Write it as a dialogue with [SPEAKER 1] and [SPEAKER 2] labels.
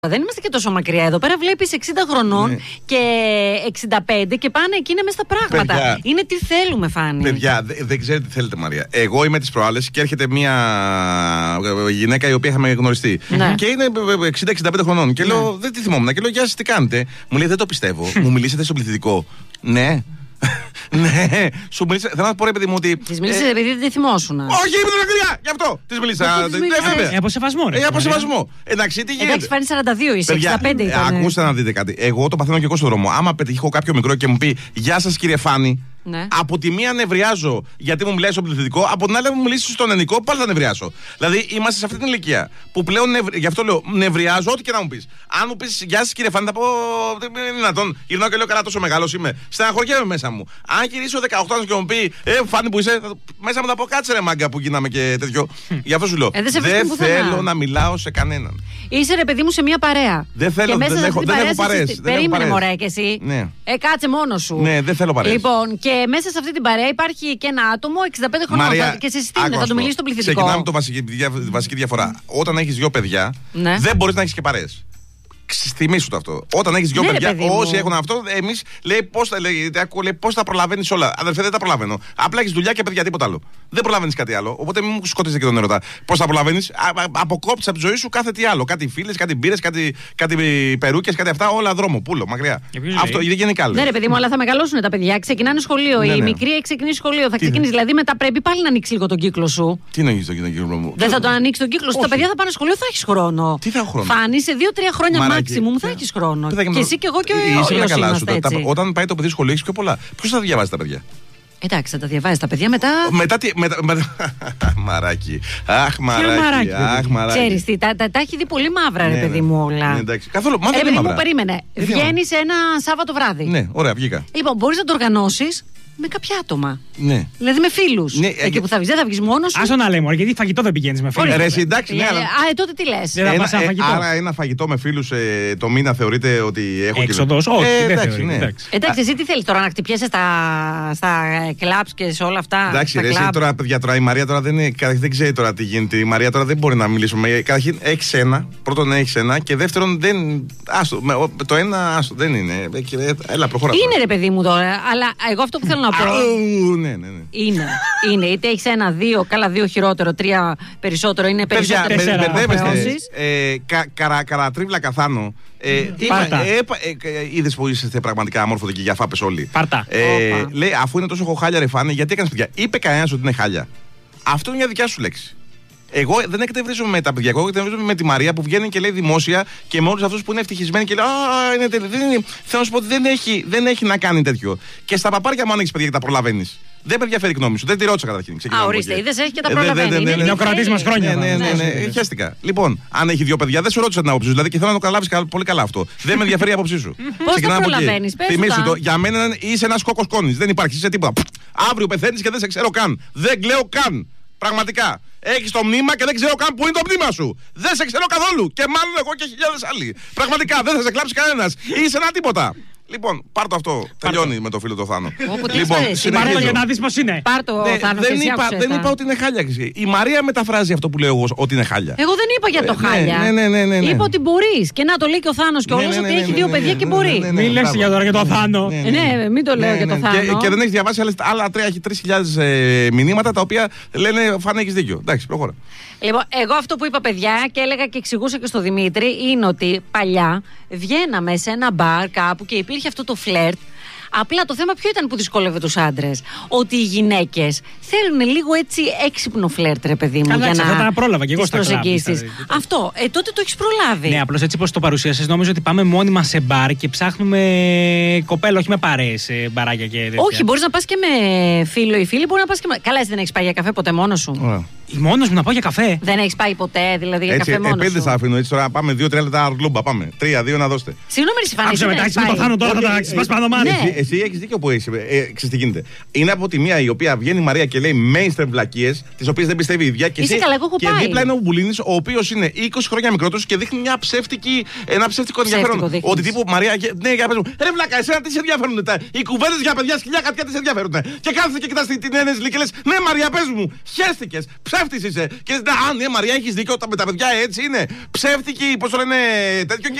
[SPEAKER 1] Δεν είμαστε και τόσο μακριά. Εδώ πέρα βλέπεις 60 χρονών και 65 και πάνε εκεί είναι μέσα στα πράγματα. Παιδιά, είναι τι θέλουμε, Φάνη.
[SPEAKER 2] Παιδιά, δεν ξέρετε τι θέλετε, Μαρία. Εγώ είμαι τις προάλλες και έρχεται μια γυναίκα η οποία είχαμε γνωριστεί. Ναι. Και είναι 60-65 χρονών. Και λέω, δεν τη θυμόμουν. Και λέω, γεια σας, τι κάνετε. Μου λέει, δεν το πιστεύω. Μου μιλήσατε στο πληθυντικό. Ναι. Ναι, σου μίλησα. Θέλω να πω, ρε παιδί μου, ότι.
[SPEAKER 1] Τη μίλησε επειδή δεν τη θυμόσουν.
[SPEAKER 2] Όχι, είμαι δακρυά! Γι' αυτό τη μίλησα.
[SPEAKER 3] Από σεβασμό, ρε.
[SPEAKER 2] Από σεβασμό. Εντάξει, τι γίνεται.
[SPEAKER 1] Εντάξει, φάνη 42, είσαι 65 ήταν.
[SPEAKER 2] Ακούστε να δείτε κάτι. Εγώ το παθαίνω και εγώ στον δρόμο. Άμα πετύχω κάποιο μικρό και μου πει, γεια σας, κύριε Φάνη. Ναι. Από τη μία νευριάζω γιατί μου μιλάει στο πληθυντικό, από την άλλη μου μιλήσει στον ελληνικό, πάλι θα νευριάσω. Δηλαδή είμαστε σε αυτή την ηλικία που πλέον γι' αυτό λέω νευριάζω, ό,τι και να μου πει. Αν μου πει γεια σας κύριε Φάνη, θα πω δεν είναι δυνατόν. Γυρνάω και λέω καλά, τόσο μεγάλο είμαι. Στεναχωριέμαι μέσα μου. Αν γυρίσω 18 anos και μου πει Φάνη που είσαι, μέσα μου θα πω κάτσε ρε μάγκα που γίναμε και τέτοιο. Γι' αυτό σου λέω. Δεν θέλω να μιλάω σε κανέναν.
[SPEAKER 1] Είσαι ρε παιδί μου σε μια παρέα.
[SPEAKER 2] Δεν θέλω, δεν έχω παρέες.
[SPEAKER 1] Περίμενε μωρέ και εσύ. Κάτσε μόνο σου.
[SPEAKER 2] Ναι, δεν θέλω παρέες.
[SPEAKER 1] Λοιπόν, και μέσα σε αυτή την παρέα υπάρχει και ένα άτομο 65 χρονών.
[SPEAKER 2] Μαρία,
[SPEAKER 1] και σε συστήνει, θα του μιλήσει στο πληθυντικό.
[SPEAKER 2] Ξεκινάμε τη βασική διαφορά. Όταν έχεις δύο παιδιά, δεν μπορείς να έχεις και παρέες. Θυμήσου το αυτό. Όταν έχεις δυο παιδιά, όσοι έχουν αυτό, εμείς λέει πώς θα προλαβαίνεις όλα. Αδερφέ, δεν τα προλαβαίνω. Απλά έχεις δουλειά και παιδιά, τίποτα άλλο. Δεν προλαβαίνεις κάτι άλλο. Οπότε μην μου σκοτίζετε και τον ερωτά. Πώς θα προλαβαίνεις. Αποκόψεις από τη ζωή σου κάθε τι άλλο. Κάτι φίλες, κάτι μπύρες, κάτι περούκες, κάτι αυτά. Όλα δρόμο, πούλο, μακριά. Αυτό δεν γενικά λέει.
[SPEAKER 1] Ναι, ρε παιδί μου, αλλά θα μεγαλώσουν τα παιδιά. Ξεκινάνε σχολείο. Η μικρή ξεκινήσει σχολείο. Θα ξεκινήσει. Δηλαδή μετά πρέπει πάλι να ανοίξει λίγο τον κύκλο σου.
[SPEAKER 2] Τι να ανοίξει τον κύκλο μου.
[SPEAKER 1] Δεν θα τον ανοίξει τον κύκλο σου. Τα παιδιά θα πάνε σχολείο, θα έχει χρόνο.
[SPEAKER 2] Τι θα έχω χρόνο.
[SPEAKER 1] Φάνη σε 2-3 χρόνια maximum θα έχει χρόνο. Και εσύ και εγώ και ο
[SPEAKER 2] Όταν πάει το παιδί σχολείο, έχει πιο πολλά. Ποιος θα διαβάζει τα παιδιά.
[SPEAKER 1] Εντάξει, θα τα διαβάζει τα παιδιά μετά.
[SPEAKER 2] Μαράκι. Αχ, μαράκι.
[SPEAKER 1] Ξέρεις τι, τα έχει δει πολύ μαύρα, ρε παιδί μου όλα.
[SPEAKER 2] Καθόλου. Μα δεν είναι μαύρα.
[SPEAKER 1] Περίμενε. Βγαίνεις ένα Σάββατο βράδυ.
[SPEAKER 2] Ναι, ωραία, βγήκα.
[SPEAKER 1] Λοιπόν, μπορείς να το οργανώσεις με κάποια άτομα.
[SPEAKER 2] Ναι.
[SPEAKER 1] Δηλαδή με φίλους. Ναι, εκεί που θα βγεις, δεν θα βγεις μόνος σου.
[SPEAKER 3] Άσο να λέμε, γιατί φαγητό δεν πηγαίνεις με φίλους.
[SPEAKER 2] Ρε, εντάξει, ναι, αλλά.
[SPEAKER 1] Τότε τι λες.
[SPEAKER 2] Άρα ένα φαγητό με φίλους το μήνα θεωρείται ότι έχω
[SPEAKER 3] έξοδος, όχι, δεν θεωρείται.
[SPEAKER 1] Εντάξει, εσύ τι θέλεις τώρα, να χτυπιέσαι στα κλαμπς και σε όλα αυτά.
[SPEAKER 2] Εντάξει, ρε, εσύ τώρα, παιδιά, η Μαρία τώρα δεν ξέρει τώρα τι γίνεται. Η Μαρία τώρα δεν μπορεί να μιλήσουμε. Καταρχήν έχεις ένα, πρώτον έχεις ένα και δεύτερον δεν. Το ένα, άστο, δεν είναι. Έλα, προχωρά.
[SPEAKER 1] Είναι ρε παιδί μου τώρα, αλλά εγώ αυτό που θέλω να πω.
[SPEAKER 2] Ναι.
[SPEAKER 1] Είναι. Είτε έχεις ένα, δύο, καλά, δύο χειρότερο, τρία περισσότερο, είναι περισσότερο.
[SPEAKER 2] Μπερδεύεστε. Καρατρίβλα καθάνω. Είδες που είστε πραγματικά αμόρφωτοι και για φάπες όλοι.
[SPEAKER 3] Πάρτα.
[SPEAKER 2] Λέει, αφού είναι τόσο χάλια ρε Φάνη, γιατί έκανες παιδιά. Είπε κανένας ότι είναι χάλια. Αυτό είναι μια δικιά σου λέξη. Εγώ δεν εκτευρίζομαι με τα παιδιά. Εγώ εκτευρίζομαι με τη Μαρία που βγαίνει και λέει δημόσια και με όλους αυτούς που είναι ευτυχισμένοι και λέει είναι τέλειο. Θέλω να σου πω ότι δεν έχει να κάνει τέτοιο. Και στα παπάρια μου, αν έχεις παιδιά και τα προλαβαίνεις. Δεν με ενδιαφέρει η γνώμη σου. Δεν τη ρώτησα καταρχήν.
[SPEAKER 1] Ορίστε, είδες, έχει και τα προλαβαίνει.
[SPEAKER 3] Είναι ο κρατής μας χρόνια.
[SPEAKER 2] Ναι. Χαίστηκα. Λοιπόν, αν έχει δύο παιδιά, δεν σου ρώτησα την άποψή σου. Δηλαδή και θέλω να το καταλάβεις πολύ καλά αυτό. Δεν με ενδιαφέρει η άποψή σου.
[SPEAKER 1] Πώς τα προλαβαίνεις, πες.
[SPEAKER 2] Θυμήσου το, για μένα είσαι ένας κόκκος κόνης. Δεν υπάρχει, είσαι τίποτα. Αύριο πεθαίνεις και δεν σε ξέρω καν. Δεν κλαίω καν. Πραγματικά. Έχεις το μνήμα και δεν ξέρω καν που είναι το μνήμα σου. Δεν σε ξέρω καθόλου. Και μάλλον εγώ και χιλιάδες άλλοι. Πραγματικά δεν θα σε κλάψει κανένας. Είσαι ένα τίποτα. Λοιπόν, πάρ' το αυτό. Τελειώνει με το φίλο το Θάνο.
[SPEAKER 1] Λοιπόν,
[SPEAKER 3] πάρ' το για να δεις πως είναι.
[SPEAKER 1] Πάρ' το Θάνο.
[SPEAKER 2] Δεν είπα ότι είναι χάλια. Η Μαρία μεταφράζει αυτό που λέω εγώ ότι είναι χάλια.
[SPEAKER 1] Εγώ δεν είπα για το χάλια.
[SPEAKER 2] Ναι.
[SPEAKER 1] Είπα ότι μπορείς. Και να το λέει και ο Θάνος κιόλας ότι έχει δύο παιδιά και μπορεί.
[SPEAKER 3] Μην λες για το Θάνο.
[SPEAKER 1] Ναι, μην το λέω για το Θάνο.
[SPEAKER 2] Και δεν έχει διαβάσει άλλα 3.000 μηνύματα τα οποία λένε Φάνη, έχεις δίκιο. Εντάξει, προχώρα.
[SPEAKER 1] Λοιπόν, εγώ αυτό που είπα, παιδιά, και έλεγα και εξηγούσα και στο Δημήτρη, είναι ότι παλιά βγαίναμε σε ένα μπαρ κάπου και υπήρχε αυτό το φλερτ. Απλά το θέμα ποιο ήταν που δυσκόλευε τους άντρες. Ότι οι γυναίκες θέλουν λίγο έτσι έξυπνο φλερτ, ρε παιδί μου.
[SPEAKER 3] Καλά,
[SPEAKER 1] για να
[SPEAKER 3] τα πρόλαβα και εγώ στα
[SPEAKER 1] προσεγγίσεις. Αυτό, τότε το έχεις προλάβει.
[SPEAKER 3] Ναι, απλώς έτσι πως το παρουσίασες, νόμιζα ότι πάμε μόνιμα σε μπαρ και ψάχνουμε κοπέλα, όχι με παρέες, μπαράκια και τέτοια.
[SPEAKER 1] Όχι, μπορείς να πας και με φίλο ή φίλη, μπορεί να πας και με. Καλά, εσύ δεν έχεις πάει για καφέ ποτέ μόνος σου.
[SPEAKER 3] Μόνος μου να πάω για καφέ.
[SPEAKER 1] Δεν έχεις πάει ποτέ, δηλαδή για καφέ μόνος σου.
[SPEAKER 2] Επένδυσα θα αφήνω έτσι τώρα. Πάμε 2-3 λεπτά αρλούμπα. Πάμε. 3-2 να δώστε.
[SPEAKER 1] Συγγνώμη, Φάνη.
[SPEAKER 3] Άψε μετά, με το Θάνο τώρα θα τα ξεσπάς πάνω μάρι.
[SPEAKER 2] Εσύ έχεις δίκιο που έχεις. Ξέρεις τι γίνεται. Είναι από τη μία η οποία βγαίνει η Μαρία και λέει mainstream βλακίες, τις οποίες δεν πιστεύει η ίδια. Και δίπλα είναι ο Μπουλίνης, ο οποίος είναι 20 χρόνια μικρότερος και δείχνει ένα ψεύτικο ενδιαφέρον. Ότι τύπου Μαρία, ναι, για πες μου, ρε βλάκα, εσένα τι σε ενδιαφέρουν. Οι κουβέντες για παιδιά σκυλιά χαρτιά τι σε ενδιαφέρουν. Και κάθεσαι και κοιτάς την έννοια και λες, ναι, Μαρία, πες μου, χέστηκες, Ψεύτης είσαι. Και ζητά, ναι, Μαρία, έχεις δίκιο, με τα παιδιά έτσι είναι. Ψεύτικη, πώς το λένε, τέτοιο.